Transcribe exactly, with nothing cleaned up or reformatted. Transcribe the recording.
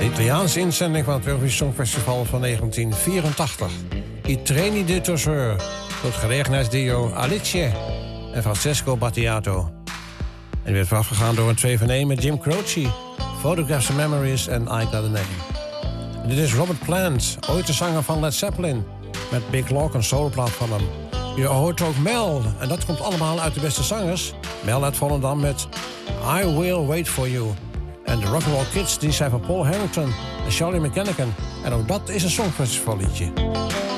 Italiaanse inzending van het Eurovisie Songfestival van negentien vierentachtig. I treni di Torseur, door het gelegenheidsduo Alice en Francesco Battiato. En werd voorafgegaan door een twee van één met Jim Croce, Photographs and Memories en I Got a Name. En dit is Robert Plant, ooit de zanger van Led Zeppelin, met Big Lock, een soloplaat van hem. Je hoort ook Mel, en dat komt allemaal uit de beste zangers. Mel uit Volendam met I Will Wait For You. En de Rock'n'Roll Kids die zijn van Paul Harrington en Charlie McGannigan. En ook dat is een songfestivalliedje.